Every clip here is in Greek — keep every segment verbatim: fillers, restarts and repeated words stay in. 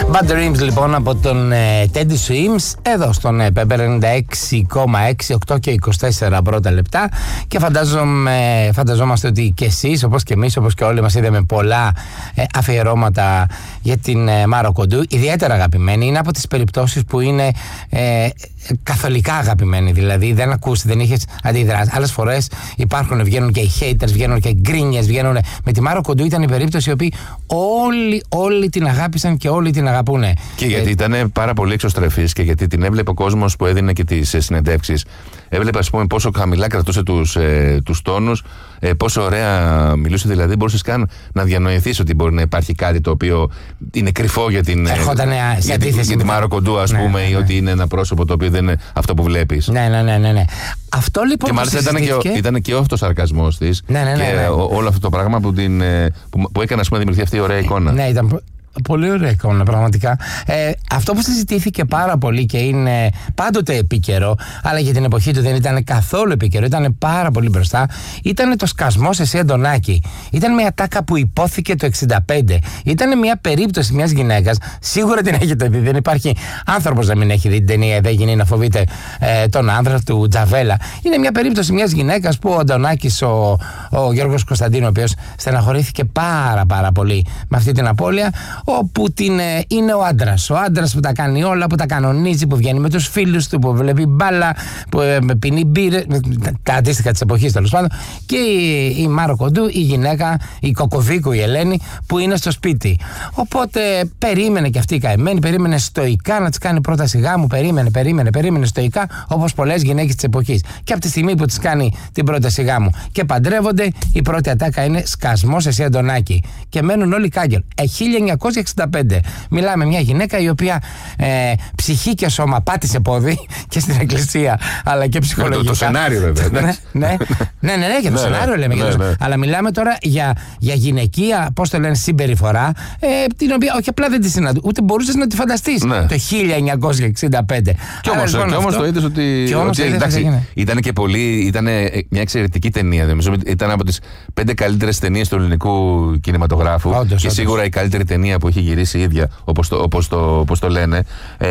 Bad Dreams λοιπόν από τον ε, Teddy Swims εδώ στον ε, Pepper ενενήντα έξι κόμμα έξι, οκτώ και είκοσι τέσσερα πρώτα λεπτά, και φαντάζομαι, φανταζόμαστε ότι και εσείς όπως και εμείς, όπως και όλοι μας, είδαμε πολλά ε, αφιερώματα για την ε, Μάρο Κοντού. Ιδιαίτερα αγαπημένη, είναι από τις περιπτώσεις που είναι ε, καθολικά αγαπημένη, δηλαδή δεν ακούς, δεν είχες αντιδράσει. Άλλες φορές υπάρχουν, βγαίνουν και οι haters, βγαίνουν και οι γκρίνιες, βγαίνουν. Με τη Μάρο Κοντού ήταν η περίπτωση η οποία όλοι, όλοι την αγάπησαν και όλοι την αγαπούνε. Και γιατί ήταν πάρα πολύ εξωστρεφής και γιατί την έβλεπε ο κόσμος που έδινε και τις συνεντεύξεις. Έβλεπε, ας πούμε, πόσο χαμηλά κρατούσε τους, ε, τους τόνους, ε, πόσο ωραία μιλούσε, δηλαδή μπορούσες καν να διανοηθείς ότι μπορεί να υπάρχει κάτι το οποίο είναι κρυφό για την, Ερχόταν, για, για, για τη Μάρο Κοντού, ας ναι, πούμε, ναι, ναι. Ή ότι είναι ένα πρόσωπο το οποίο δεν είναι αυτό που βλέπεις. Ναι, ναι, ναι, ναι, ναι. Αυτό λοιπόν. Και μάλιστα ήταν και, ο, ήταν και ο αυτοσαρκασμός της. Ναι, ναι, ναι, και ναι, ναι. Ό, όλο αυτό το πράγμα που, την, που, που έκανε, ας πούμε, να δημιουργηθεί αυτή η ωραία εικόνα. Ναι, ήταν πολύ ωραία εικόνα, πραγματικά. Ε, αυτό που συζητήθηκε πάρα πολύ και είναι πάντοτε επίκαιρο, αλλά για την εποχή του δεν ήταν καθόλου επίκαιρο, ήταν πάρα πολύ μπροστά, ήταν το σκασμός εσύ Αντωνάκη. Ήταν μια τάκα που υπόθηκε το εξήντα πέντε. Ήταν μια περίπτωση μιας γυναίκας, σίγουρα την έχετε δει, δεν υπάρχει άνθρωπος να μην έχει δει την ταινία «Δεν γίνει να φοβείται ε, τον άνδρα» του Τζαβέλα. Είναι μια περίπτωση μιας γυναίκας που ο Αντωνάκης, ο, ο Γιώργος Κωνσταντίνου, ο οποίος στεναχωρήθηκε πάρα πάρα πολύ με αυτή την απώλεια, όπου την, ε, είναι ο άντρας. Ο άντρας που τα κάνει όλα, που τα κανονίζει, που βγαίνει με τους φίλους του, που βλέπει μπάλα, που ε, πίνει μπύρες, τα αντίστοιχα της εποχής τέλος πάντων. Και η, η Μάρο Κοντού, η γυναίκα, η Κοκοβίκου, η Ελένη, που είναι στο σπίτι. Οπότε περίμενε και αυτή η καημένη, περίμενε στοικά να της κάνει πρόταση γάμου, περίμενε, περίμενε, περίμενε στοικά, όπως πολλές γυναίκες της εποχής. Και από τη στιγμή που της κάνει την πρόταση γάμου και παντρεύονται, η πρώτη ατάκα είναι σκασμός εσύ Αντωνάκη. Και μένουν όλοι κάγκελ. Ε, χίλια εννιακόσια εξήντα πέντε. Μιλάμε μια γυναίκα η οποία ε, ψυχή και σώμα πάτησε πόδι και στην εκκλησία, αλλά και ψυχολογικά. Το, το σενάριο βέβαια. ναι, ναι, ναι, ναι, ναι, για το σενάριο λέμε. Ναι, ναι. Αλλά μιλάμε τώρα για, για γυναικεία, πώς το λένε, συμπεριφορά, ε, την οποία όχι απλά δεν τη συναντού, ούτε μπορούσες να τη φανταστείς ναι. το χίλια εννιακόσια εξήντα πέντε. Κι όμως, λοιπόν, κι όμως αυτό, το είδες ότι. Κι όμως ότι εντάξει, ήταν και πολύ. Ήταν μια εξαιρετική ταινία. Νομίζω, ήταν από τις πέντε καλύτερες ταινίες του ελληνικού κινηματογράφου. Όντως, και όντως. Σίγουρα η καλύτερη ταινία που έχει γυρίσει η ίδια, όπως το, όπως το, όπως το λένε. Ε,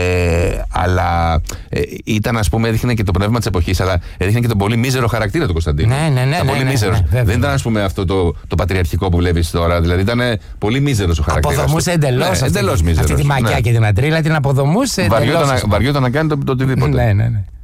αλλά ε, ήταν, ας πούμε, έδειχνε και το πνεύμα της εποχής, αλλά έδειχνε και τον πολύ μίζερο χαρακτήρα του Κωνσταντίνου. Ναι, ναι, ναι. Πολύ ναι, μίζερος. Ναι, ναι, δεν ήταν, ας πούμε, αυτό το, το πατριαρχικό που βλέπεις τώρα. Δηλαδή ήταν πολύ μίζερος ο χαρακτήρας. Αποδομούσε εντελώς. Ναι, εντελώς μίζερος. Αυτή τη μακιά ναι. και την ατρίλα την αποδομούσε. Βαριόταν να κάνει το, το οτιδήποτε. Ναι, ναι, ναι.